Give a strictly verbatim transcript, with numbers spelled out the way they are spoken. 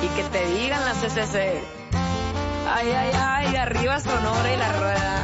y que te digan la C C C. Ay, ay, ay, arriba Sonora y la Rueda.